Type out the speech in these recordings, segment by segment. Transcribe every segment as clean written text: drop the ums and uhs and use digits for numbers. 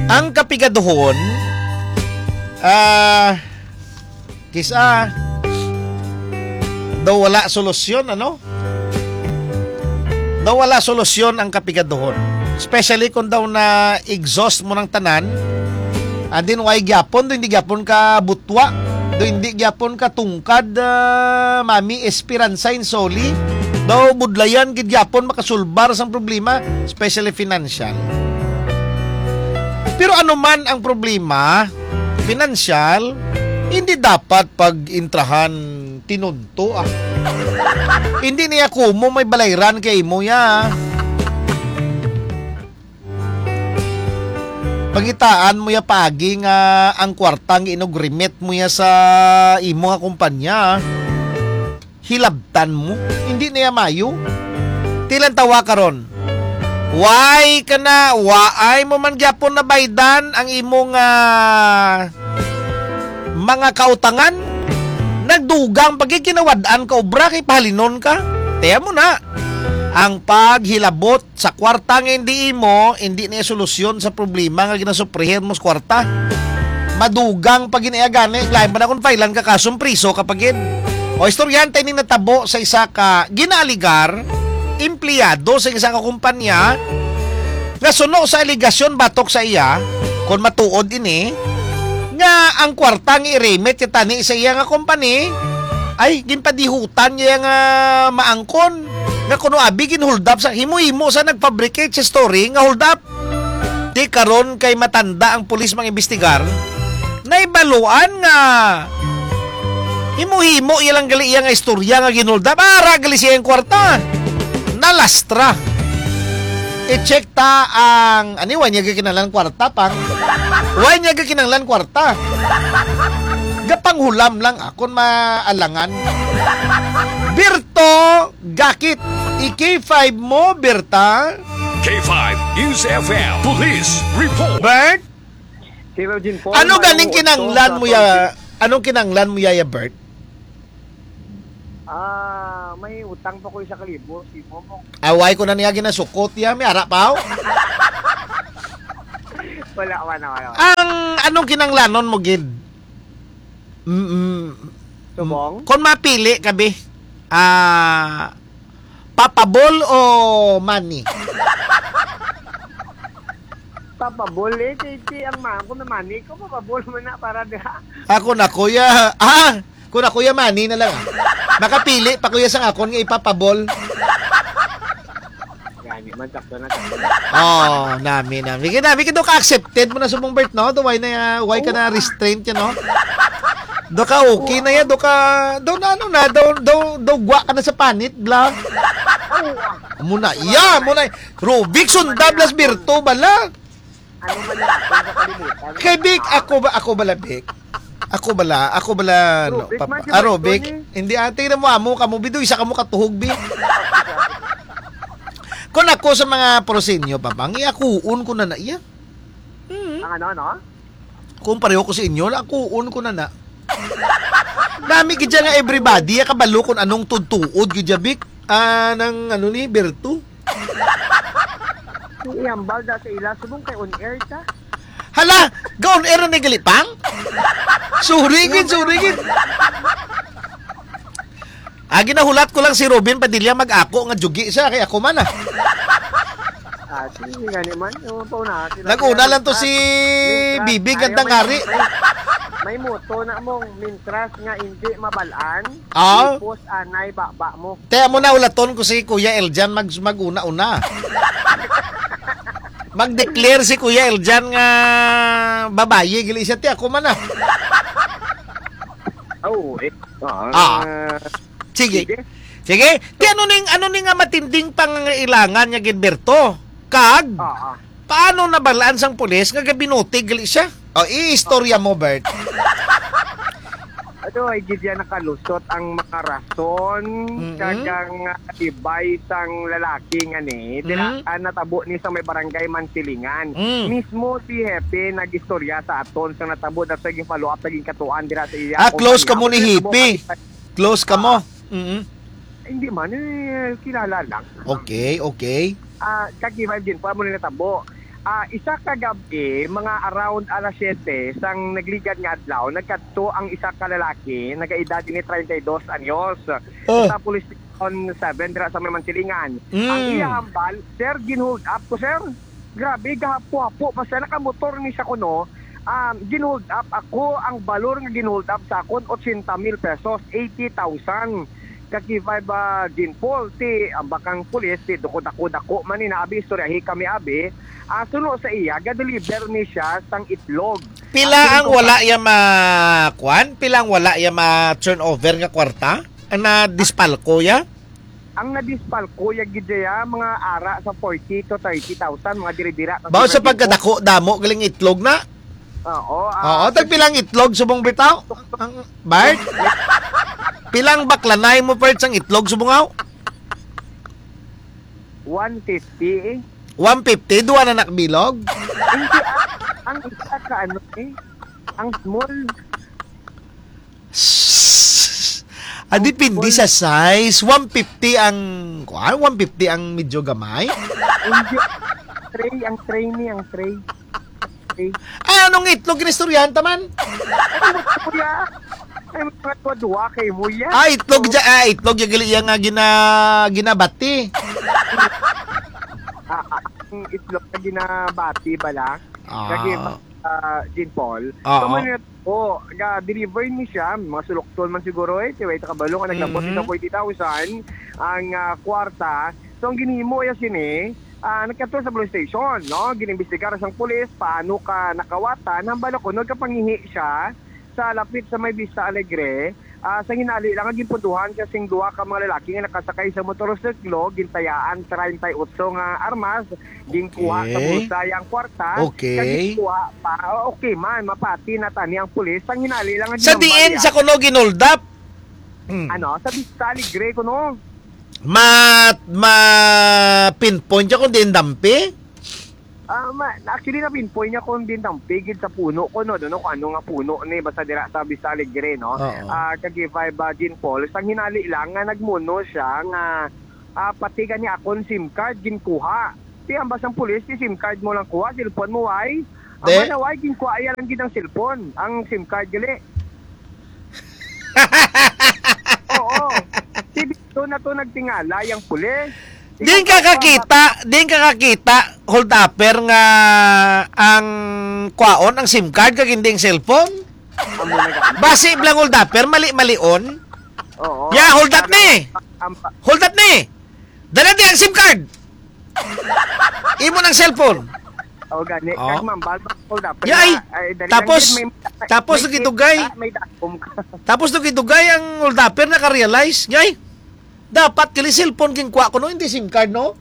Ang kapigaduhon, kisa daw wala solusyon, ano? Daw wala solusyon ang kapigaduhon. Especially kung daw na exhaust mo ng tanan, andin way gyapon, do hindi gyapon ka butwa, do hindi gyapon ka tungkad, mami esperanza in soli, daw budlayan gid gyapon makasulbar sang problema, especially financial. Pero ano man ang problema, financial, hindi dapat pag-intrahan tinunto Hindi niya kumo may balayran kay mo ya. Pagitaan mo ya pagi nga ang kwartang inugrimit mo ya sa imo nga kumpanya. Hilabtan mo, hindi niya mayo. Tilan tawa karon. Why ka na, waay mo man gyapon na baydan ang imong mga kautangan. Nagdugang pagkikinawadaan ka obra kay pahalinon ka. Tiya mo na. Ang paghilabot sa kwarta nga hindi mo, hindi niya solusyon sa problema nga ginasuprihin mo sa kwarta. Madugang pag ginayagani, lain pa na kung failan ka kasong priso kapag o istoryante ni natabo sa isa ka ginaligar, empleyado sa isa ka kumpanya, nga suno sa aligasyon batok sa iya, kung matuod ini, nga ang kwartang i-remit tani sa iya nga company ay ginpadihutan niya nga maangkon nga kuno abi ginhold up sa himo-himo sa nagfabricate sa story nga hold up. Di karon kay matanda ang pulis mangimbestigar naibaluan nga himo-himo ilang gali iya nga istorya nga ginhold up ara gali siya ang kwarta nalastra. I-check ta ang aniwan niya gkinahanglan kwarta pang why niya kinahanglan kwarta gapanghulam lang akon maalangan. Birto gakit i-K5 mo Birta. K5 News FM Police Report. Bert, ano galing kinanglan mo ya, anong kinanglan mo ya Bert? May utang pa ko 1,000 si Momo. Away ko na niya ginasukot ya, may ara pa. Wala. Ang anong kinanglanon mo gid? Subong? Kung mapili ka be, papabol o money? Papabol kay ang mga ko na money ko, papabol man na para diha. Ako na kuya, kung na kuya money na lang. Makapili pa kuya sang akon nga ipapabol. Gani man sakto na. Nami. Kito ka accepted mo na subong Bert, no? Do why ka na restraint yan, no? Do ka okay na yan, do gwa ka na sa panit, bla. Muna, Rubik, sunda, blas, Birto, bala. Ano man na, sa kalimutan. Kay Bik, ako bala, Bik. Ako bala, no, Rubik. Hindi, tingnan mo, kamo, bido, isa ka mo katuhog, Bik. Kung ako sa mga prosenyo, papang, iakuun ko na iya. Ang ano? Kung pareho ko sa inyo, akuun ko na. Dami gidya nga everybody, kabalo kung anong tutuod gidya Bik. Ng ano ni Berto. Iyambal da sa ila, subong kay on air ka. Hala, ga-on air na galipang? Surigin. Ginahulat ko lang si Robin Padilla mag-ako nga jugi siya, kaya ako man Sige gani man, nag-una lang to si Bibi, gandang hari. May moto na mong mintras nga hindi mabalaan. Tapos anay baba mo. Kaya mo na ulaton ko si Kuya Eljan mag-una-una. Mag-declare si Kuya Eljan nga babaye gili siya ti ako man Sige. Ti ano ning nga matinding pangangailangan niya Gilberto? Kag paano nabalaan sang pulis nga gabinutig gali siya? I-istorya mo, Bert. Ay gidya nakalusot ang mga rason kagang ibay sang lalaki nga ni natabo ni sa may barangay Mansilingan. Mismo si Hepe nagistorya sa aton sa natabo na saging follow up saging katuan dira sa iya. Close ka mo ni Hepe. Close ka mo. Hindi man kilala lang. Okay. Kag 5 din pa mo ni natabo. Isa ka gabi, mga around alas 7, sang nagligad nga adlaw, nagkadto ang isa ka lalaki, nagaedad ni 32 anyos. Sa police station 7 dira sa Mansilingan. Ang iya hambal, sir, ginhold up ko, sir. Grabe, gahapo-hapo. Basta nakamotor ni siya kuno. Ginhold up ako, ang balor nga ginhold up sa akon, 80,000 pesos, 80,000. Kakivay ba Ginpol, ti ang bakang pulis, ti dako-dako man abi, istoryahi kami abi. Suno sa iya, ga-deliver ni siya sang itlog. Pila ang wala ya ma-kwan? Pila ang wala ya ma-turnover nga kwarta? Ang na-dispalko ya? Ang nadispal ko, yagidya mga ara sa 40 to 30,000, mga diribira. Bawa sa pagkadako, damo, galing itlog na? Oo, tagpilang itlog, subong bitaw? Bart? Pilang baklanay mo, Bart, sang itlog, subungaw? 150 150, duwa na nakbilog? Hindi, ang isa ka ang small. Depende sa size. 150 ang 150 ang medyo gamay. Hindi, ang tray. Anong itlog ginistoryahan taman? Kuya, ay mga duwa kay mo yan. Itlog yung gali nga ginabati. Ang itlog na ginabati bala. Kagi Ginpol. Deliver ni siya, mga suluktol man siguro tiway takabalo nga naglabot sa 40,000 ang kwarta. So ang ginhimo ya sini, nagkadto sa police station, no? Ginimbestigar sang pulis paano ka nakawatan, hambal ko nagkapangihi siya sa lapit sa May Vista Alegre. Sa hinali lang ginpunduhan siya sing duha ka mga lalaki nga nakasakay sa motorsiklo, gintayaan 38 nga armas, ginkuha sa bulsa yang kwarta. Okay. Ginkuha pa, okay man, mapati na tani ang pulis. Ang hinali lang sa diin sa kuno ginoldap. Sa Vista Alegre kuno. Pinpoint siya kung din dampi? Actually, na-pinpoint niya kung din pigid sa puno ko, no? Doon kung ano nga puno ni basta dira sa Vista Alegre, no? Kagivay ba Ginpol, sang hinali lang nga nagmuno siya nga pati gani akong SIM card ginkuha. Ti ambas ang pulis, ti SIM card mo lang kuha, cellphone mo ay. Ang manaway ginkuha ay lang gid ang cellphone, ang SIM card gali. Oo. Dito na to nagtingala yung pulis. Din ka kakita, hold upper nga ang kwaon, ang SIM card, kag hindi ang cellphone. Base blang hold upper, mali-malion. Oo. Yeah, hold up ni. Hold up ni. Dala di ang SIM card. Imo ng cellphone. Gani. Kag mambal, hold up. Yeah, tapos nagitugay. Tapos nagitugay ang hold upper, naka-realize. Yay. Dapat kili cellphone king kwa ko no, hindi SIM card no?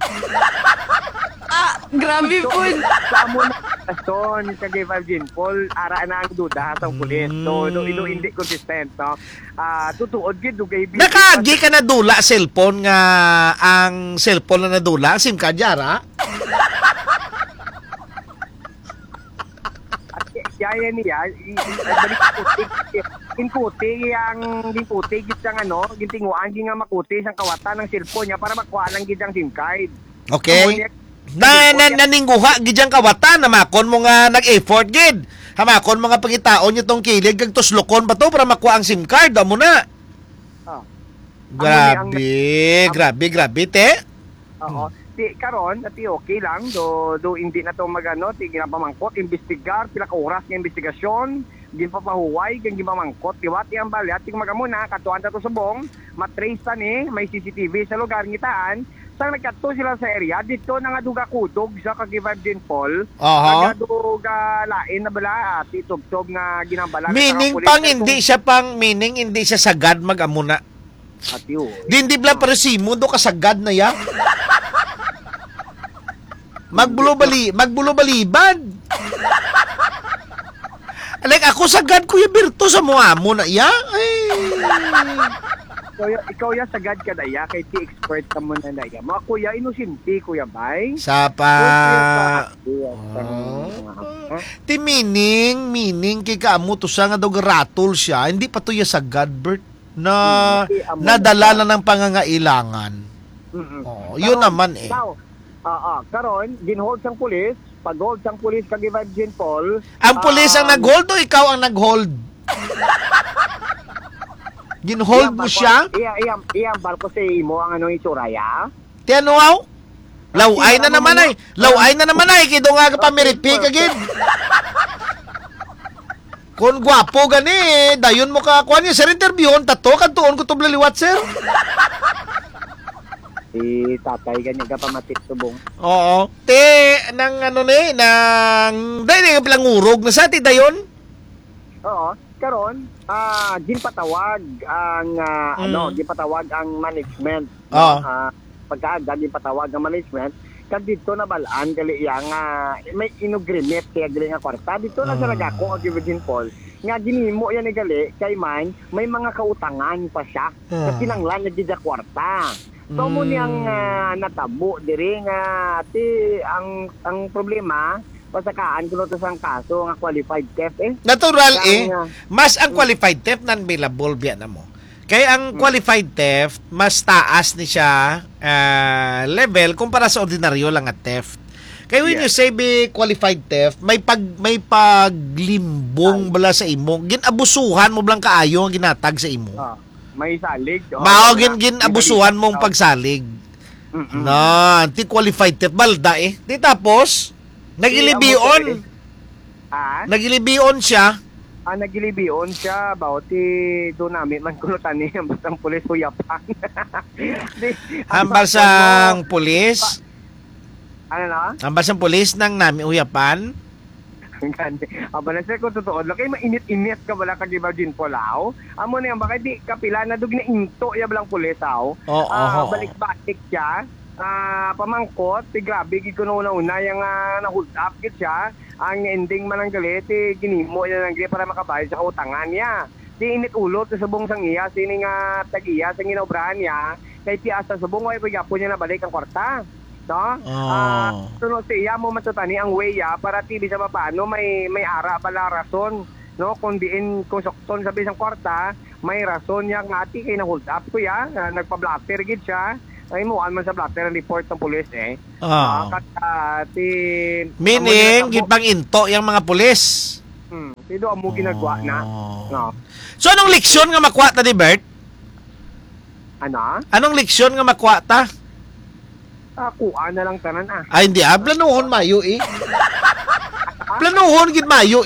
Grabe po. Sa amo na son kagay Ginpol, ara na ang duda sa pulis. So hindi consistent, no? Tutuod gid dugay bi. Nakaagi ka na dula cellphone nga ang cellphone na nadula, SIM card yara. Kaya niya, balik inkuti ang ginkuti gid sang gintinguan gi nga makuti sang kawatan ng cellphone niya para makuha lang gid ang SIM card. Okay. Naningguha gid ang kawatan, namakon mo nga nag-effort gid. Hamakon mga pangitaon niyo tong kilig kag tuslokon ba to para makuha ang SIM card amo na. Grabe te. Oo. Karon ati okay lang do hindi na to magano ti ginapamangkot investigar pila ka oras nga investigasyon ginpapahuway kang gimamangkot tiwati ang bali at magamuna katuan ta to subong matrace ta ni may CCTV sa lugar ngitaan sang nagkadto sila sa area dito na nga duga kudog sa kagivay Ginpol duga lain na bala ati tubtob nga ginambala meaning hindi siya sagad magamuna ati hindi bla pero simo do kasagad na ya. Magbulo-balibad. Like ako sagad Kuya Berto sa mo na iya. Ay. Ikaw ya sagad ka daya kay ti expert ka mo na daya. Mga kuya inusinti kuya bay. Sapa. Ti meaning kay kaamo to sa nga daw ratol siya. Hindi pa to ya sagad Bert na nadala na ng pangangailangan. Yun naman eh. Karon ginhold sang pulis pag-hold sang pulis kag Virgin Paul. Ang pulis ang nag-hold o ikaw ang nag-hold? Gin-hold mo siya? Iyang barko sa imo ang ano isuraya. Tiyanuaw? Laway na naman ay. Laway na naman ay. Kido nga ka pamiripi kagid. Kung gwapo gani, dayon mo ka kuha niya. Sir, interviewon, tato, kantuon ko to blaliwat, sir. Tatay ganyan ka pamatik subong. Oo. Te, nang ano ni, nang, dahil nga palang urog na sa ti dayon. Oo. Karon, ginpatawag ang ginpatawag ang management. Oo. Pagkaagad ginpatawag ang management kag dito na balaan gali iya nga may inugrimit kaya gali nga kwarta dito na sa nagako ang Virgin Paul nga ginimo yan ni gali kay man may mga kautangan pa siya sa kinanglan nga gid kwarta. So mo niyang natabo diri nga ti ang problema pasakaan kuno to sang kaso nga qualified theft Natural mas ang qualified theft nan available biya na mo. Kaya ang qualified theft, mas taas ni siya level kumpara sa ordinaryo lang at theft. Kaya when you say be qualified theft, may paglimbong bala sa imo. Ginabusuhan mo blang kaayo ang ginatag sa imo. May salig. Mao ginabusuhan mong pagsalig. No, anti qualified theft balda Di tapos nagilibion. Nagilibion siya. Nagilibion siya about do namin man kuno tani ang batang pulis huyapan. Hambal sang pulis. Ano na? Hambal sang pulis nang nami uyapan. Aba na sir, kung totoo, lakay mainit-init ka bala kag Virgin Paul. Amo na yan, baka di kapila na dug na into ya balang pulis balik-balik siya. Pamangkot, grabe gid kuno una yang na-hold up gid siya. Ang ending man ang galit, ginimo niya ng para makabayad sa utangan niya. Di init ulot sa subong sang iya, sini nga tag-iya sa ginobrahan niya, kay tias sa subong way pagyapo niya na balik ang kwarta. No? Tuno siya mo matutani ang way para tibi sa paano may ara pala rason. No, kung diin kung sokton sa bisang kwarta, may rason niya nga ati kay na hold up ko nagpa-blatter gid siya. Ay mo man sa blatter ang report ng pulis meaning gipang into yang mga pulis. Sido amo ginagawa na. No. So anong leksyon nga makuha ta ni Bert? Ano? Anong leksyon nga makuha ta? Kuha na lang tanan Ay hindi planuhon mayo Planuhon gid mayo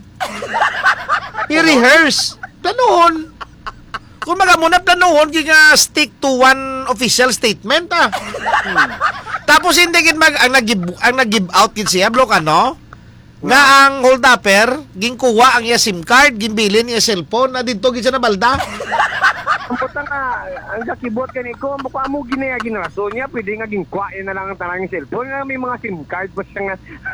I-rehearse. Planuhon. Kung magamuna planuhon gid nga stick to one official statement Tapos hindi gid ang nag-give out gid siya block nga ang hold upper ginkuha ang iya SIM card, ginbilin iya cellphone na didto gid sa nabalda. Ang putang ang sakibot kaniko, mukha mo ginaya ginrason niya, pwede nga ginkuha na lang ang tanang cellphone nga may mga SIM card ba siya nga.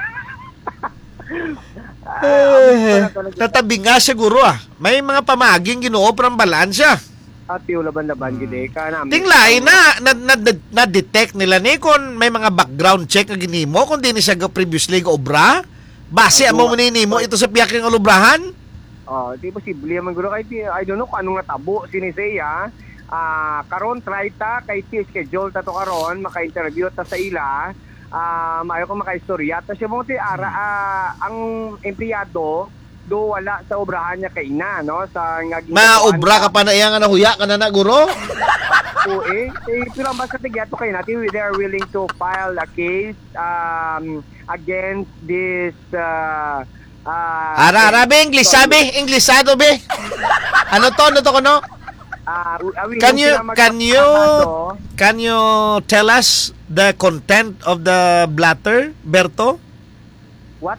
Tatabi nga siguro may mga pamaging ginoo parang balansya. At laban-laban gid ka namin. Tinglay na detect nila ni kung may mga background check nga ginimo kung di ni siya previously obra. Base amo mo nimo ito sa piyak ng olubrahan. Di posible man gulo kay I don't know kung ano nga tabo sinisaya. Karon try ta kay schedule ta to karon maka-interview ta sa ila. Maayo ko makaistorya ta siya mo ti ang empleyado do wala sa obrahan niya kay ina sa ngaging maobra ka pa na iya nga nahuya ka na guro. Pero ang basta tigyato kay natin they are willing to file a case against this Arabe Englisado be. Ano to kono? Can you tell us the content of the blatter, Berto? What?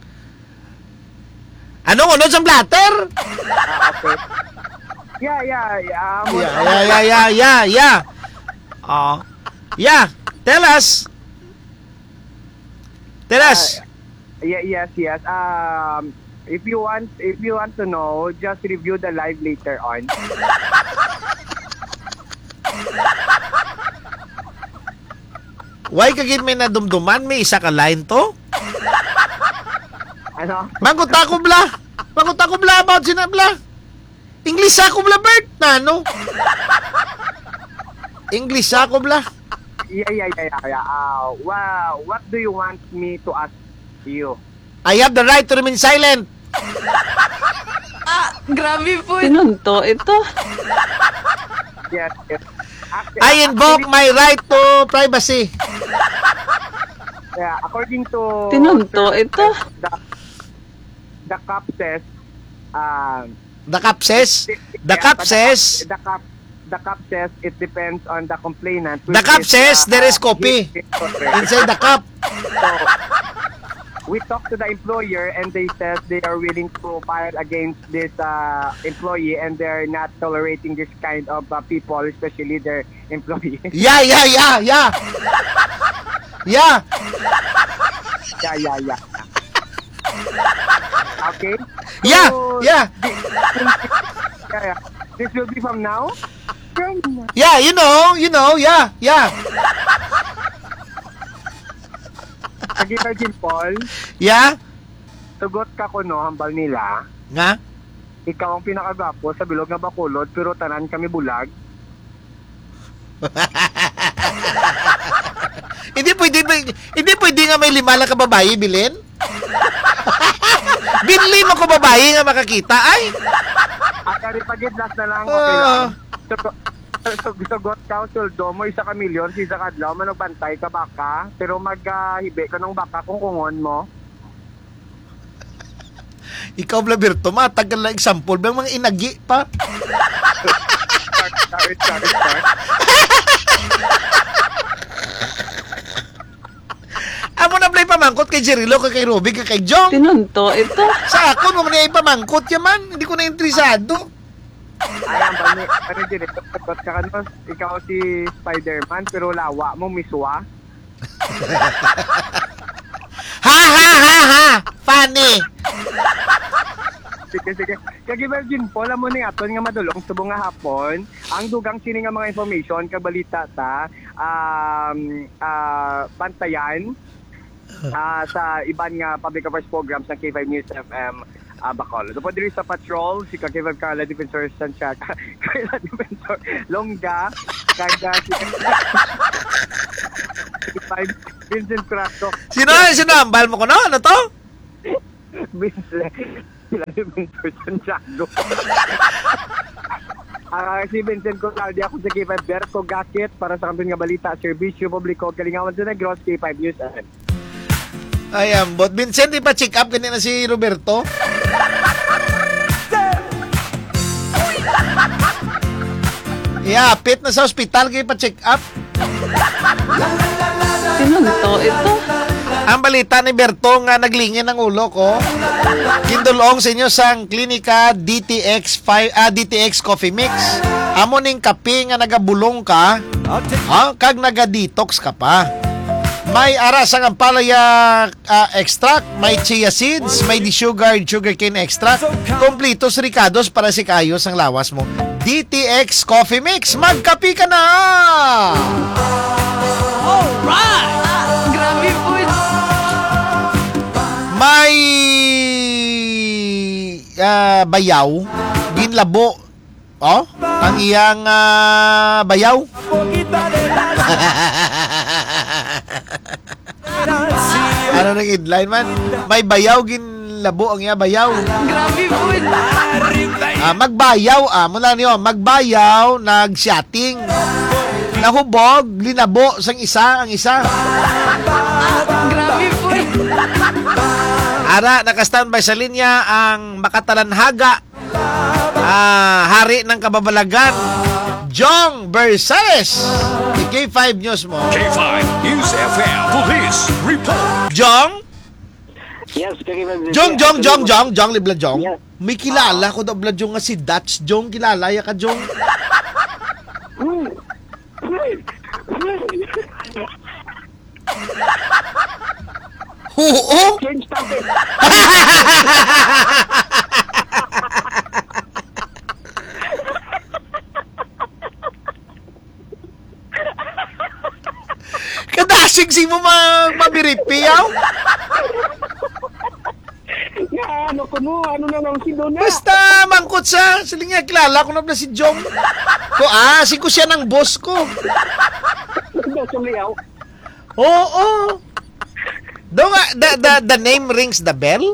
Ano sa blatter? Okay. Yeah. Yeah. Tell us. Yes. If you want to know, just review the live later on. Why kagid may nadumduman may isa ka line to? Ano? Mangut ako bla about sinabla. English ako bla Bert. Nano? English ako bla. Yeah. What do you want me to ask you. I have the right to remain silent. Grabe po. Tinunto ito. Yes, yes. I invoke my right to privacy. Yeah, according to Tinunto ito. the CAP says The CAP says, the CAP says, the CAP says it depends on the complainant. the CAP says there is copy inside the CAP. So, we talked to the employer and they said they are willing to file against this employee and they're not tolerating this kind of people, especially their employees. Yeah. Yeah. Okay? Yeah. Yeah. This will be from now? Yeah, you know, yeah. Agi Virgin Paul, Yeah? tugot ka ko no, hambal nila. Nga? Ikaw ang pinakagapo sa bilog nga Bacolod, pero tanan kami bulag. Hindi pwede nga may 5 lang ka babae, bilin? Binli mo ko babae nga makakita, ay? Akari pagid last na lang, okay lang. Sugot ka, suldo mo, 1 ka milyon, si Zakadlaw, managbantay ka baka, pero maghibi ka ng baka kung kungon mo. Ikaw, Blaberto, matagal na example, may mga inagi pa. Start. Amo na play pamangkot kay Jerilo, kay Ruby, kay Jong. Tinunto ito. Sa ako, mo na ipamangkot yaman. Hindi ko na interesado. Ay, ang bani, direkto, sugot ka no, ikaw si Spider-Man, pero lawa mo, miswa. Ha! Funny. Sige. Kagi Virgin Paul, mo ni aton nga madulong subong nga hapon, ang dugang sini nga mga information, kabalita ta, bantayan, sa iban nga public affairs programs ng K5 News FM Bacolod. Doon po din sa patrol, si K5 Carla Defensor Santiago, Carla Defensor Longga, kaya si K5 Vincent Crasso, Sino ambal mo ko no? Ano to? Defensor Santiago. Si Vincent Corraldi, ako sa K5 Berto Gakit para sa kampin nga balita, serbisyo publiko, kalingawan sa Negros, K5 News FM. Ayan, but Vincent, ipa-check up kanina si Roberto. Iapit na sa ospital kayo pa-check up. Tinunto ito. Ang balita ni Berto nga naglingin ng ulo ko. Kindulong sa inyo sang klinika DTX Coffee Mix. Amo ning kape nga nagabulong ka, kag naga-detox ka pa. May aras ang ampalaya extract, may chia seeds, may sugarcane extract, kompletos ricados para si kayos ang lawas mo. DTX Coffee Mix, magkapi ka na! Grabe po. May bayaw, ginlabo. Oh, ang iyang bayaw. Ano nang headline man? May bayaw ginlabo ang iya bayaw. Grabe po. Magbayaw mula niyo, magbayaw nag-shotting. Nahubog, linabo sang isa ang isa. Grabe po. Ara naka-standby sa linya ang Makatalanhaga. Hari ng Kababalagan, Jong Bersales. K5 News mo. K5 News FM Police Report. Jong? Yes, Jong, libla Jong. Yes. May kilala ko daw bla Jong nga si Dutch Jong. Kilala ya ka Jong? Oo? Change topic. Kadasig si mo mabiripiyaw? Ano ko mo? Ano na lang si Dona? Basta mangkot sa siling nga kilala ko na bla si Jong. Si ko siya ng boss ko. Ano sa liyaw? Oo. Do nga, the name rings the bell?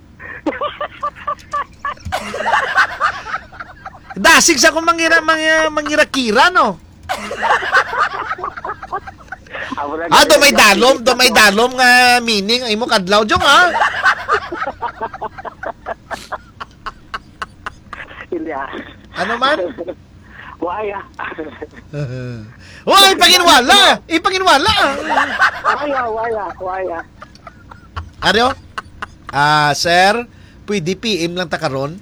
Dasig sa kung mangira-kira, no? Do may dalom nga meaning ay mo kadlaw jong, ha? Hindi ah. Ano man? Why ah. Hoy, ipaginwala! Ipaginwala! Why ah. Aryo? Sir, pwede PM lang ta karon?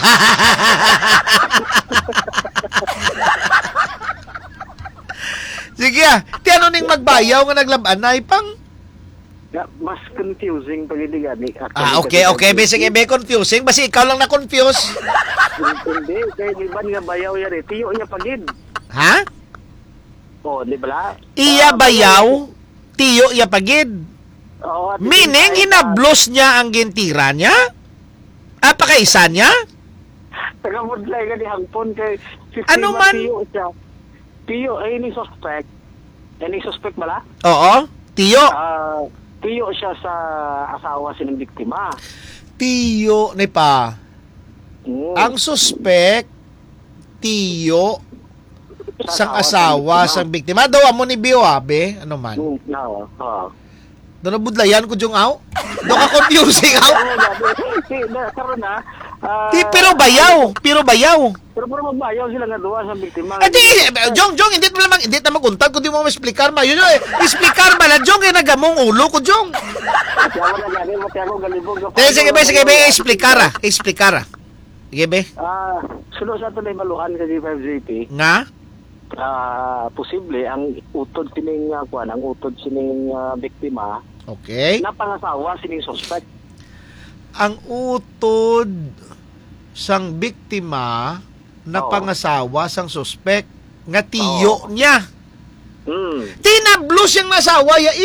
Sige ti ano ning magbayaw nga naglaban na ipang? Mas confusing pag hindi gani. Okay. Sige, confusing. Basi ikaw lang na-confuse. Hindi, kaya di ba nga bayaw yan eh. Tiyo niya pagid. Ha? O, di ba? Iya bayaw, tiyo iya pagid. Oo. Meaning, hinablos niya ang gintira niya? Pakaisa niya? Tagamudlay ka ni hangpon kay Ano man? Tiyo siya. Tiyo, ay ni suspect. Any suspect bala? Oo, tiyo. Tiyo siya sa asawa sining biktima. Tiyo ni pa. Ang suspect, tiyo sang asawa sang biktima. Daw mo ni Bio, abe? Ano man? No. Doon na budlayan ko yung aw? Doon ka confusing aw? Karon na. Pero bayaw. Pero magbayaw sila nga duwa sa biktima. Jong, hindi na maguntag kung di mo ma-explicar ba. Yun, explicar ba na, Jong, nagamong ulo ko, Jong. Sige, explicara. Sige, be. Sulo sa ito na imaluhan sa G5JP. Nga? Posible, ang utod sining biktima, Okay. napangasawa sining suspect. Ang utod sang biktima na pangasawa sang suspect nga tiyo niya. Tinablos yung nasawa ya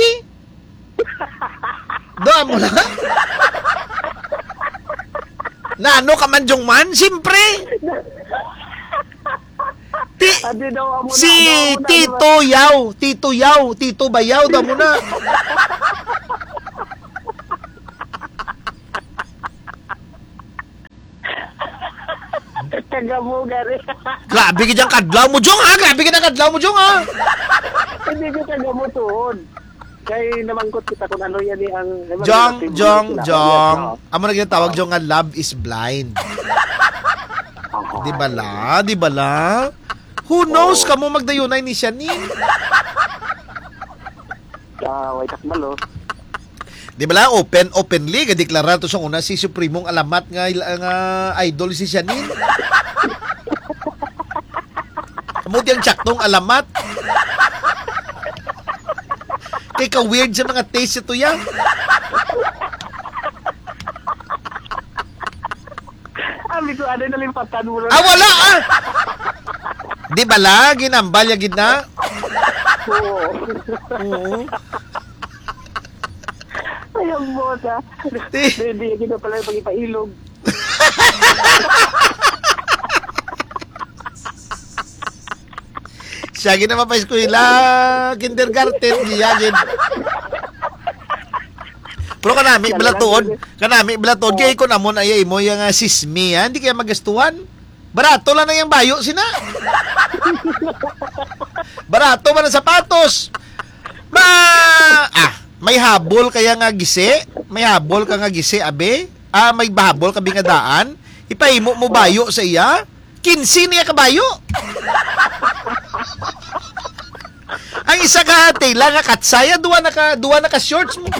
Doon mo na. Na ano ka man jong man? Siyempre. Si Tito Bayaw daw mo na. Kagamo gari. Grabe ka dyan kadlaw mo, Jong, ha? Hindi ko kagamo tuon. Kay namangkot kita kung ano yan ang... Jong. Amo na ginatawag, Jong, nga love is blind. Di ba la? Who knows kamo magdayunay ni Shanin? Way takbalo. Di ba la, openly, gadeklara to sa una si Supremong Alamat nga idol si Shanin. Amo tiyang tsaktong alamat. Kay ka-weird sa mga taste ito yan. Abi ko ano nalimpatan mo. Wala Di ba la, ginambal ya gid na? Oo. Ayang bota. Hindi kita pala pag-ipailog. Siya gina pa eskwela, kindergarten, giyagin. Pero kanami blatod kay ko namon ay mo yung sismi, ha? Hindi kaya magastuhan. Barato lang na yung bayo sina. Barato man ang sapatos. May habol kaya nga gisi? May habol ka nga gisi, abe? May bahabol ka bingadaan? Ipahimo mo bayo sa iya? 15 niya kabayo. Ang isa ka tela nga katsaya, duwa na ka shorts mo.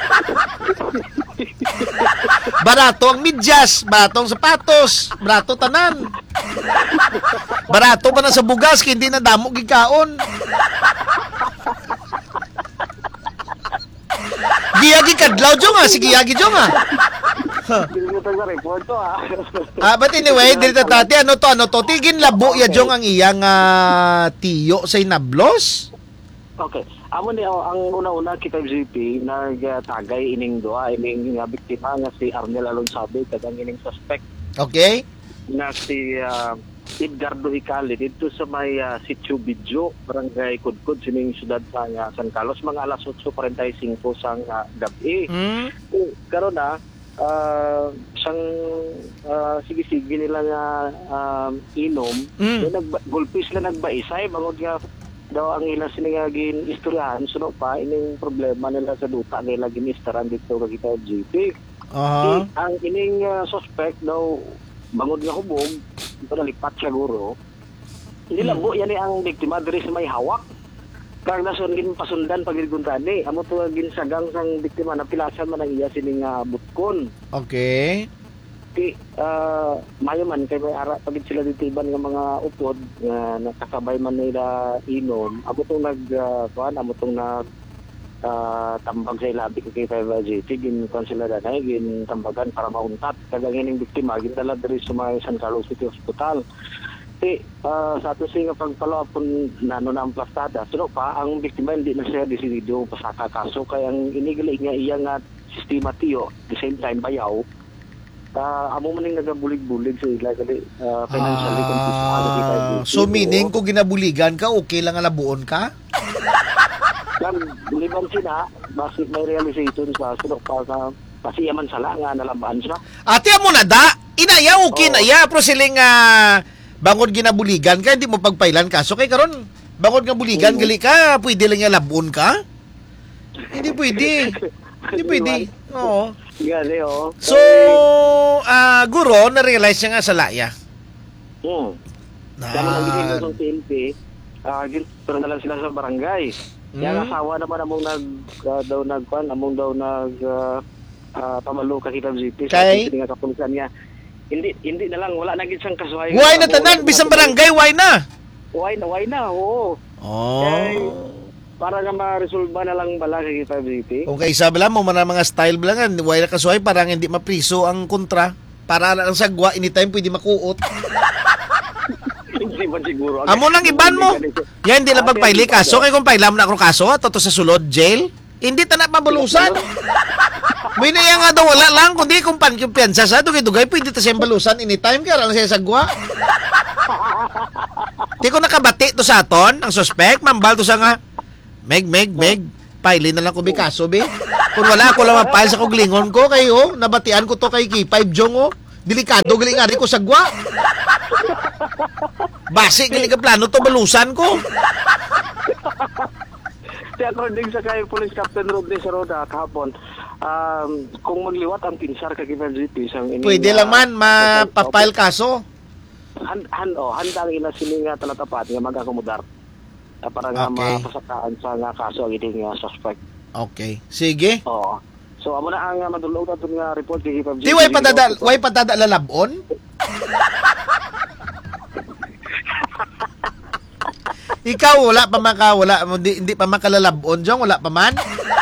Barato ang medyas, barato ang sapatos, barato tanan. Barato pa na sa bugas, hindi na damo gikaon. Giyagi kadlaw jong sige giyagi jong but anyway, dito tati, ano to, tigin labo ya jong ang iyang tiyo sa inablos. Okay. Amo ni ang una-una kita GP nagtagay ining doa ining biktima nga si Arnel Alonsabe kadang ining suspect. Okay. Na si Edgardo Hicali dito sa may Sitio Bidjo, Barangay Kudkod, sining siyudad sa San Carlos, mga alas 8:45 sang gabi. Karon na sang sige-sige nila nga inom, gulpis na nagbaisay bangod nga daw ang ilang sinigagin istoryahan suno pa ining problema nila sa duta nila ginistaran dito kagita GP. Ang ining suspect daw bangod nga hubog ito nalipat siguro. Nilabo yan ang biktima diri sa may hawak. Kag nason gin pasundan pagirguntani amo to ginsagang sang biktima na pilasan man ang iya sining butkon. Okay. Mayo man kay may ara pagid sila ditiban nga mga upod nga nakasabay man nila inom amo tong amo tong tambag sa ilabi kay GT gin sila danay gin tambagan para mauntat kagang ining biktima gindala diri sa may San Carlos City Hospital. Sa ato siya pagpalo apon nano na ang plastada suno pa ang biktima hindi na siya desidido pasaka kaso kay ang inigali nga iya nga sistema tiyo the same time bayaw amo man ning nagabulig-bulig sa ila kali financially so meaning kung ginabuligan ka okay lang alabuon ka? Lang liban sina basi may realization sa suno pa sa pasiyaman sala nga nalaban siya. Ate mo na da inaya okay na ya pero siling bangod ginabuligan ka, hindi mo pagpailan ka. So kay karon, bangod nga buligan, gali ka, pwede lang yung labon ka? Hindi pwede. Hindi pwede. Oo. Gali, oo. So, guro, na-realize niya nga sa laya. Dahil nag-ibig ng PNP, pero na lang sila sa barangay. Yung asawa naman among daw pamalo ka kita GP sa nga kapulisan niya. Hindi na lang wala na gid sang kasuhay. Why na tanan bisang barangay why na? Why na, oo. Para nga ma-resolve na lang bala kay 5GP. Kung kaisa bala mo man mga style bala nga why na kasuhay parang hindi mapriso ang kontra. Para lang sagwa anytime pwede makuot. Hindi ba siguro. Amo lang iban mo. Yan hindi lang pagpaili kaso kay kung pailam na ako kaso toto sa sulod jail. Hindi tanak mabalusan. May naya nga daw wala lang kundi kung kumpiyansa sa dugay-dugay pwede ta siyang balusan anytime kaya lang siya sagwa. Di ko nakabati to sa aton ang suspect mambal to sa nga meg paili na lang ko bikaso be. Kung wala ako lang mapile sa kuglingon ko kayo nabatian ko to kay K5 Jong delikado gali nga ko sagwa. Basi gali ka plano to balusan ko. According sa kay Police Captain Rodney Saroda kahapon, kung magliwat ang pinsar kay GP sang ini pwede lang man mapapile kaso. Handa ang ila sini nga talatapat nga mag-akomodar para nga mapasakaan sa nga kaso ang iting suspect. Okay. Sige. Oo. So amo na ang madulog naton nga report kay GP. Di way patada lalabon? Ikaw wala hindi pa makalalabon Jong wala pa man?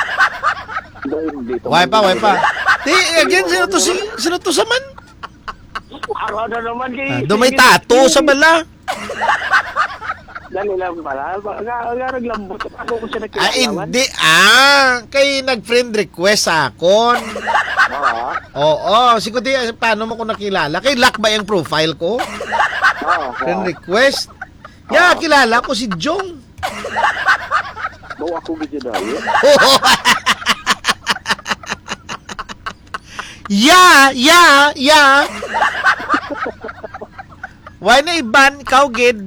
Way pa. Di again sino to sa man? Araw na naman kay do may tato sa bala. Dali lang pala. Nga naglambot ako kung siya nakilala. Hindi. Kay nag-friend request sa akon. Oo. Siguro di, paano mo ko nakilala? Kay lock ba yung profile ko? Friend request? Kilala ko si Jong. Bawa ako gito dahil. Yeah. Why na iban? Ikaw, gid.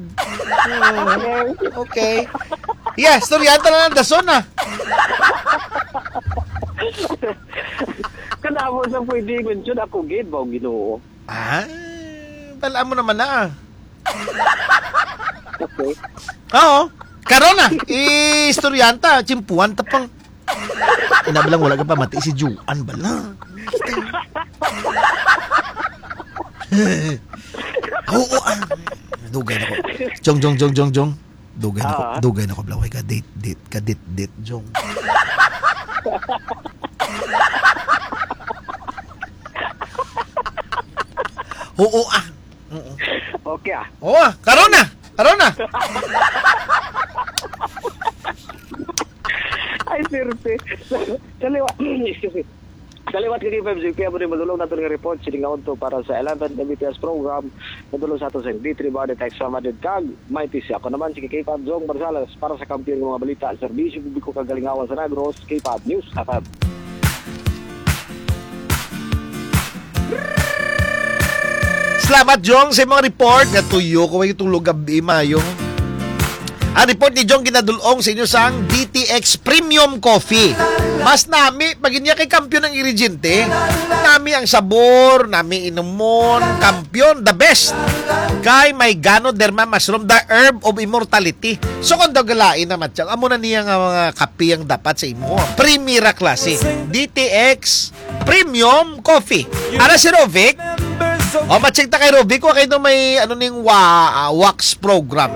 Okay. Yeah, storyanta na ng dason, Kanamo sa pwede mention ako, gid, bawa ginoo. Balaan mo naman na, Okay. Oo. Karon na. Storyanta. Chimpuan tapang. Inabalang wala ka pa mati si Juan bala. Oo. Dugay na ko. Jong. Dugay na ko. Blaway ka. Date. Jong. Oo. Okay Karon na. Ay, sirte. Excuse me. Kaliwa Salamat kay K5 kaya mo rin madulong nato nga report siningaon to para sa 11th MBPS program madulong sa ato sa D3 Body Text sa Madrid Kag Mighty siya ako naman si K5 Jong Barzales para sa kampiyon ng mga balita serbisyo publiko kagalingawan sa Negros K5 News FM. Salamat, Jong, sa mga report nga tuyo ko ay tulog gabi mayong. Ang report ni Jong ginadulong sa inyo sang DTX Premium Coffee. Mas nami, pag inya kay kampiyon ng irigente, nami ang sabor, nami inumon, kampiyon, the best. Kay may Ganoderma Mushroom, the herb of immortality. So kung daw galain na matiyang, amo na niya nga mga kape ang dapat sa imo. Primera klase, DTX Premium Coffee. Ara si Rovic, o matching ta kay Rovic, kung kayo may ano ning wax program.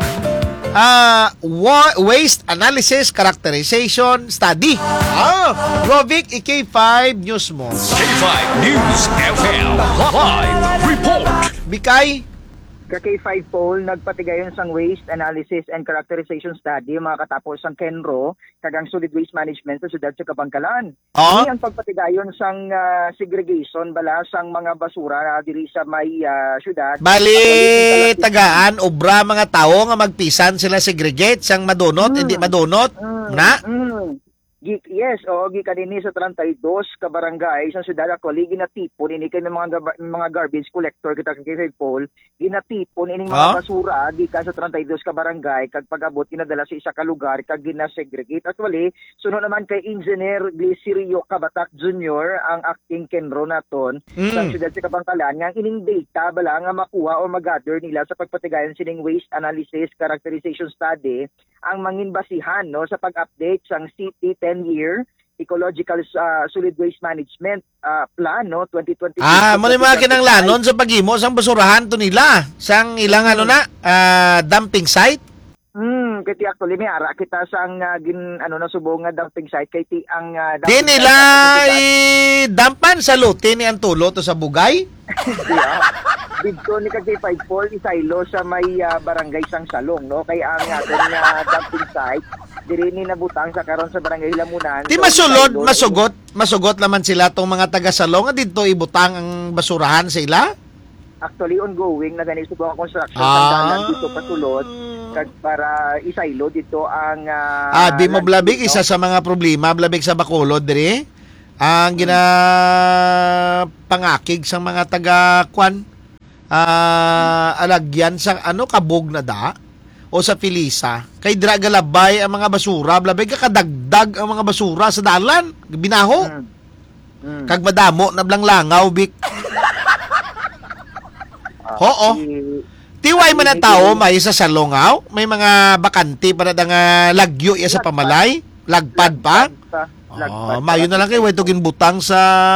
Waste Analysis Characterization Study. Rovic, K5 News mo. K5 News FM Live Report. Bikay, Ka-K5 poll, nagpatigayon sang Waste Analysis and Characterization Study, mga katapos sang Kenro, kagang Solid Waste Management sa siyudad sa Kabangkalan. Ini ang pagpatigayon sang segregation bala sang mga basura na diri sa may siyudad. bali tagaan, obra mga tao nga magpisan sila segregate, sang madunot, hindi madunot, na? Yes, gikanini sa 32 ka barangay sa siyudad actually ginatipon ini kay mga garbage collector kita kay Paul, ginatipon ining mga basura gikan sa 32 ka barangay kag pag-abot ginadala sa isa ka lugar kag ginasegregate. Actually, sunod naman kay Engineer Glicirio Cabatak Jr. ang acting Kenro naton sa siyudad sa Kabangkalan nga ining data bala nga makuha o mag-gather nila sa pagpatigayon sining Waste Analysis Characterization Study ang mangin basihan no sa pag-update sang City 10-year Ecological Solid Waste Management Plan no 2022. Mo ni mga kinanglanon sa paghimo sang basurahan to nila sang ilang dumping site. Kiti actually may ara kita sang nasubong nga dumping site kay ti ang Di nila dampan sa lote ni ang tulo to sa bugay. Dito ni K5 Paul isaylo sa may barangay sang Salong no kay ang aton nga dumping site diri ni nabutang sa karon sa barangay Lamunan. Di masugot naman sila tong mga taga Salong nga dito ibutang ang basurahan sa ila. Actually ongoing na ganito po ang construction ng dalan dito pasulod kag para isaylo dito ang di mo blabig isa sa mga problema blabig sa Bacolod diri ang pangakig sa mga taga kwan alagyan sa kabog na da o sa Pilisa kay dira galabay ang mga basura blabig kadagdag ang mga basura sa dalan binaho kag madamo na blang langaw bik. Tiway man ang tao may sa salongaw, may mga bakante para nga lagyo iya sa pamalay, lagpad pa. Mayo na lang kay way to ginbutang sa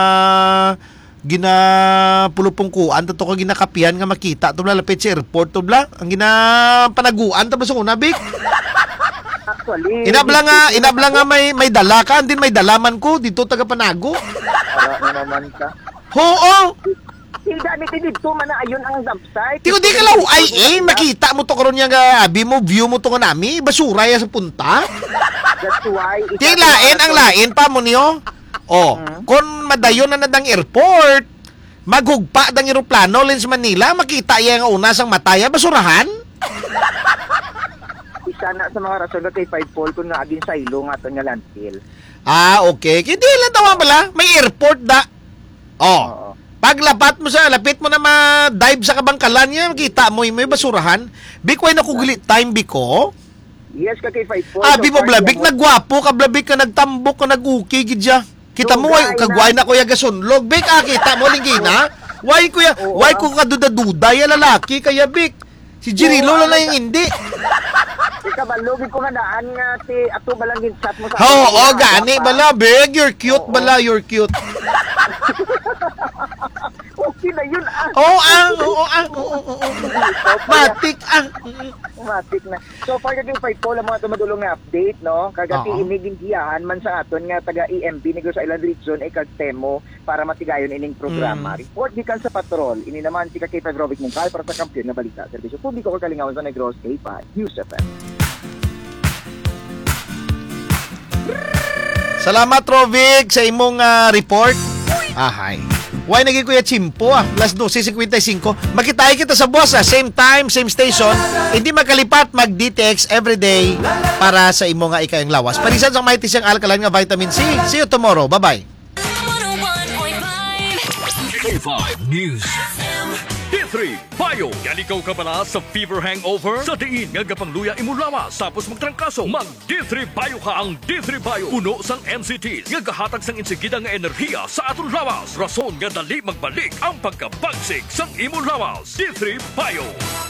ginapulupungkuan to ka ginakapihan nga makita to lapit sa airport to bla ang ginapanaguan to sa unabik. Actually inabla nga may dala ka din may dalaman ko dito taga Panago. Para naman ka. Hindi dito man na ayon ang dump site. Di ka law ay makita mo to karon nga abi mo view mo to nga nami basura ya sa punta. That's why ang lain pa mo niyo. Kung madayon na nadang airport, maghugpa dang eroplano lens Manila, makita iya nga una sang mataya basurahan. Isa na sa mga rason kay 5 Paul kung nga aging saylo nga aton nga landfill. Okay. Hindi lang tawa bala, may airport da. Paglapat mo lapit mo na ma-dive sa Kabangkalan niya, makita mo may basurahan. Bikway na kuglit time biko. Yes, kay 5 Paul. Abi mo blabik, nagwapo ka blabik ka, nagtambok ka, nag-uki gidya. Kita mo, kagway na kuya gasunlog. Bik, kita mo, linggina. Why ko kaduda-duda, ya lalaki, kaya Bik. Si Jirilo lang na yung hindi. Ikabalogin ko nga daan nga ato balang ginsat mo sa gani bala, Big. You're cute bala, you're cute. Okay na yun Matik na. So far kaging 5 Paul ang mga tumadulong nga update no. Kagati iniging giyahan man sa aton nga taga EMP Negros Island Region ay kagtemo para matigayon ining programa. Report gikan sa patrol. Ini naman si K5 Rovic Mungkal para sa kampiyon na balita. Serbisyo publiko ko kalingawan sa Negros K5 News FM. Salamat Rovic sa imong report. Ahay. Why naging Kuya Chimpo Las 12:55. Makitay kita sa boss same time, same station. Hindi makalipat mag-DTX everyday para sa imo nga ikayang lawas. Parisan sa mighty siyang alkaline nga vitamin C. See you tomorrow. Bye-bye. K5 News. D3 Bayo. Galikaw ka pala sa fever hangover? Sa diin nga gapangluya imo lawas tapos magtrangkaso. Mag D3 Bayo ka. Ang D3 Bayo puno sang NCTs nga gahatag sang insigida nga enerhiya sa aton lawas. Rason nga dali magbalik ang pagkabagsik sang imo lawas. D3 Bayo.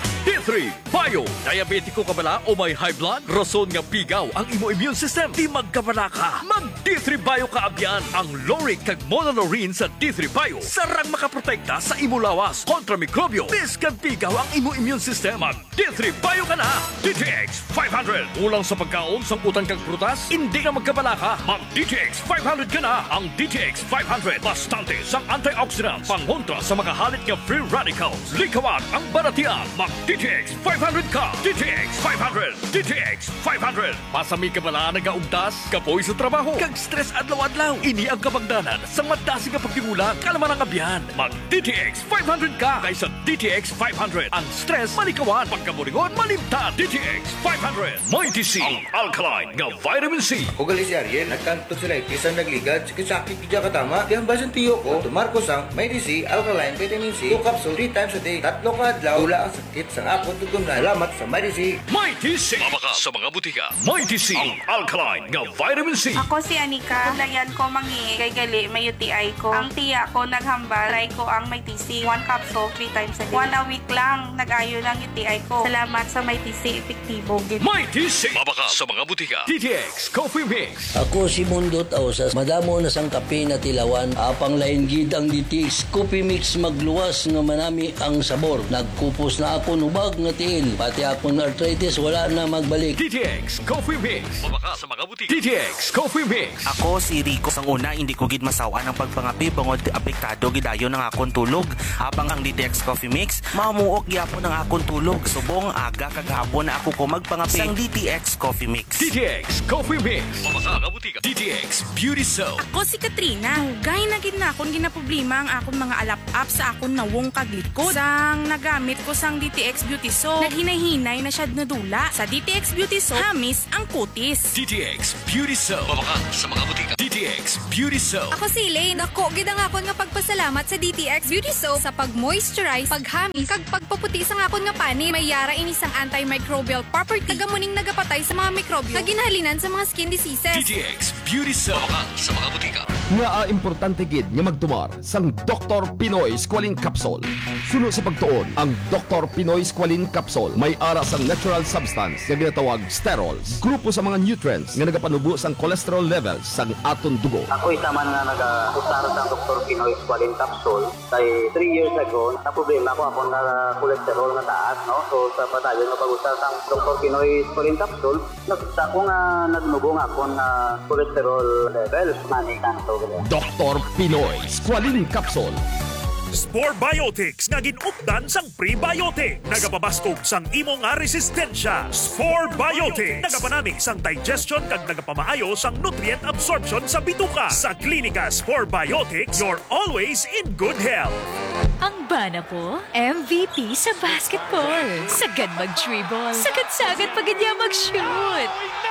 D3 Bayo. Diabetiko ka bala o may high blood? Rason nga pigaw ang imo immune system. Di magkabala ka. Mag D3 Bayo ka abyan. Ang Loric kag Monolaurin sa D3 Bayo sarang makaprotekta sa imo lawas kontra mikrobyo. Biskan pigaw ang imo immune system. Mag D3 Bayo ka na. DTX 500. Ulang sa pagkaon sang utang kag prutas, hindi na magkabala ka. Mag DTX 500 ka na. Ang DTX 500 bastante sang antioxidants pangontra sa mga halit nga free radicals. Likawan ang baratian. Mag DTX 500 ka. DTX 500. DTX 500. Pasami ka bala nagaugtas, kapoy sa trabaho, kag stress adlaw-adlaw. Ini ang kapagdanan sa madasi nga pagtigulang kalaman ang abyan. Mag DTX 500 ka kaysa DTX 500. Ang stress malikawan, pagkaburingon malimtan. DTX 500. Mighty C. Ang alkaline nga vitamin C. O gali si Ariel, nagkanto sila isang nagligad, sakit kidya katama. Di ang basan tiyo ko, tumarko sang may DC, alkaline, vitamin C, 2 capsule 3 times a day, 3 ka adlaw, wala ang sakit sang akong tutunan. Salamat sa may DC. Mighty C. Mabaka sa mga butika. Mighty C. Ang alkaline nga vitamin C. Ako si Anika. Layan ko mangi kay gali may UTI ko. Ang tiya ko naghambal, try ko ang may TC. 1 capsule 3 times a day. 1 a week lang nag-ayo ng UTI ko. Salamat sa may TC epektibo. Mighty C. Mabaka sa mga butika. DTX Coffee Mix. Ako si Mundot Ausas. Madamo na sang kape na tilawan. Apang lain gid ang DTX Coffee Mix magluwas nga manami ang sabor. Nagkupos na ako nubag nga tiil. Pati akong arthritis wala na magbalik. DTX Coffee Mix. Mabaka sa mga butika. DTX Coffee Mix. Ako si Rico. Sang una, hindi ko gid masawa ng pagpangapi bangod apektado gidayon ng akong tulog. Habang ang DTX Coffee Mix, mamuok gyapon ng akong tulog. Subong aga kagahapon na ako ko magpangapi sang DTX Coffee Mix. DTX Coffee Mix. Mabaka sa butika. DTX Beauty Soap. Ako si Katrina. Gay na gid na akong ginaproblema ang akong mga alap-up sa akong nawong kaglikod. Sang nagamit ko sang DTX Beauty Soap, naghinay-hinay na siya nadula. Sa DTX Beauty Soap, hamis ang kutis. DTX Beauty Soap. Mabaka sa mga butika. DTX Beauty Soap. Ako si Elaine. Ako gid ang akon nga pagpasalamat sa DTX Beauty Soap sa pag-moisturize, paghamis, kag pagpaputi sa akon nga pani. May yara ini sang antimicrobial property. Tagamuning nagapatay sa mga mikrobyo na ginhalinan sa mga skin diseases. DTX Beauty Soap. Mabaka sa mga butika. Nga importante gid nga magtumar sang Dr. Pinoy Squalene Capsule. Suno sa pagtuon ang Dr. Pinoy Squalene Capsule may ara sang natural substance nga ginatawag sterols. Grupo sa mga nutrients nga nagapanubo sang cholesterol levels sang aton dugo. Ako isa man nga nag-usar sang Dr. Pinoy Squalene Capsule kay 3 years ago na problema ko akong cholesterol na taas, no? So sa padayon nga pag-usar sang Dr. Pinoy Squalene Capsule, nakita ko nga nagnubo nga akong cholesterol levels mani kanto. Dr. Pinoy Squalene Capsule. Spore Biotics nga ginupdan sang prebiotic. Nagapabaskog sang imo nga resistensya. Spore Biotics nagapanami sang digestion kag nagapamaayo sang nutrient absorption sa bituka. Sa klinika Spore Biotics, you're always in good health. Ang bana po, MVP sa basketball. Sagad mag-dribble. Sagad-sagad pag niya mag-shoot.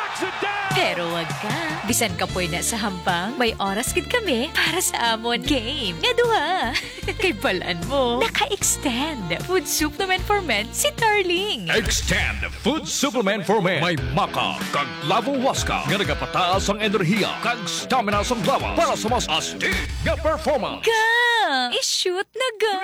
Pero wag ka. Bisan ka po na sa hampang, may oras gid kami para sa amon game. Nga duha. Kay balaan mo, naka-extend food supplement for men si Darling. Extend Food Supplement for Men. May maka kag lavo waska nga nagapataas ang enerhiya kag stamina sa lawas para sa mas astig nga performance. Ga! I-shoot na ga!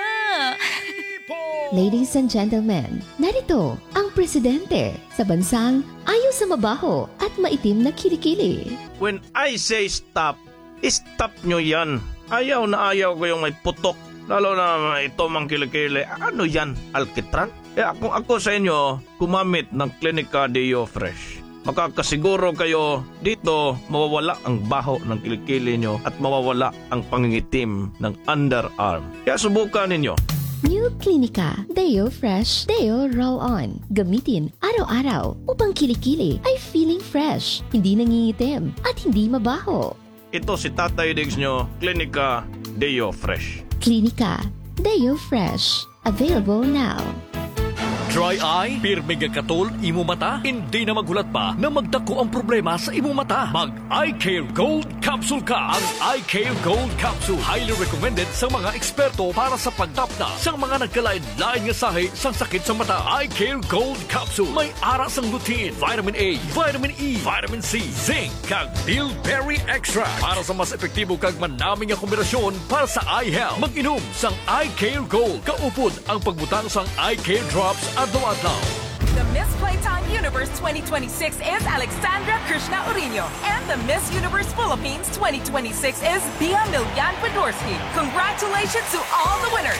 Ladies and gentlemen, narito ang presidente sa bansang ayaw sa mabaho at maitim na kilikili. When I say stop, stop nyo yan. Ayaw na ayaw ko yung may putok. Lalo na ito mang kilikili. Ano yan? Alkitran? Kaya kung ako sa inyo, gumamit ng Clinica Deo Fresh. Makakasiguro kayo dito mawawala ang baho ng kilikili nyo at mawawala ang pangingitim ng underarm. Kaya subukan ninyo. New Clinica Deo Fresh Deo Roll-On. Gamitin araw-araw upang kilikili ay feeling fresh, hindi nangingitim at hindi mabaho. Ito si Tatay Diggs nyo, Clinica Deo Fresh. Klinika Deo Fresh. Available now. Dry eye, pirmi nga katol, imo mata, hindi na magulat pa na magdako ang problema sa imo mata. Mag Eye Care Gold Capsule ka. Ang Eye Care Gold Capsule, highly recommended sa mga eksperto para sa pagtapna sa mga nagkalain-lain nga sahi sang sakit sa mata. Eye Care Gold Capsule, may ara sang lutein, vitamin A, vitamin E, vitamin C, zinc, kag bilberry extract para sa mas epektibo kag manaming nga kombinasyon para sa eye health. Mag-inom sang Eye Care Gold, kaupod ang pagbutang sang Eye Care Drops adlaw-adlaw. The Miss Playtime Universe 2026 is Alexandra Krishna Urino, and the Miss Universe Philippines 2026 is Bia Milyan Podorski. Congratulations to all the winners!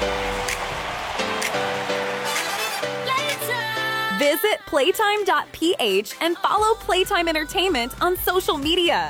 Visit playtime.ph and follow Playtime Entertainment on social media.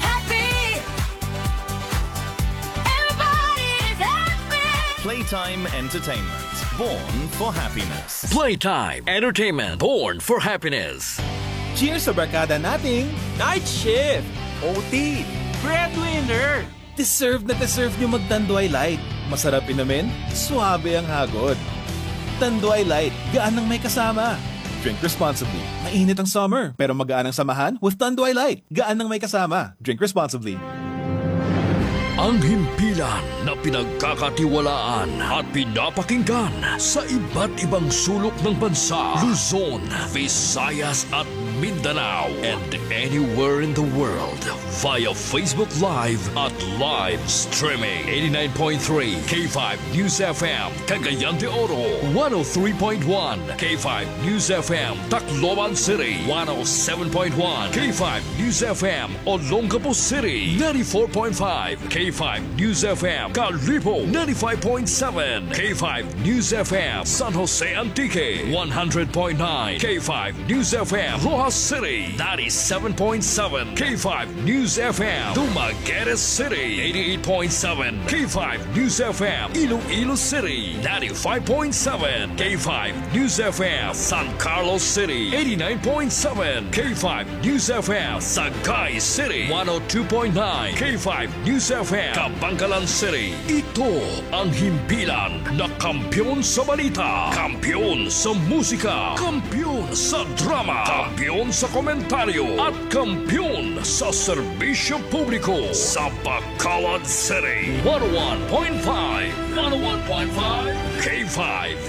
Playtime Entertainment, born for happiness. Playtime Entertainment, born for happiness. Cheers sa barkada nating Night Shift, OT, Breadwinner. Deserve nyo magtanduay light. Masarap inumin, suabe ang hagod. Tanduay light, gaan ng may kasama. Drink responsibly. Mainit ang summer, pero magaan ang samahan with Tanduay light. Gaan ng may kasama. Drink responsibly. Ang himpilan na pinagkakatiwalaan at pinapakinggan sa iba't ibang sulok ng bansa, Luzon, Visayas at Mindanao, and anywhere in the world via Facebook Live at live streaming. 89.3 K5 News FM, Cagayan de Oro, 103.1 K5 News FM, Tacloban City, 107.1 K5 News FM, Olongapo City, 94.5 K5 News FM, Calipo, 95.7 K5 News FM, San Jose Antique, 100.9 K5 News FM, Rojas City, 97.7 K5 News FM, Dumaguete City, 88.7 K5 News FM, Iloilo City, 95.7 K5 News FM, San Carlos City, 89.7 K5 News FM, Sagay City, 102.9 K5 News FM, Kabangkalan City. Ito ang himpilan na kampyon sa balita, kampyon sa musika, kampyon sa drama, kampyon sa komentaryo, at kampyon sa serbisyo publiko sa Bacolod City. 101.5 K5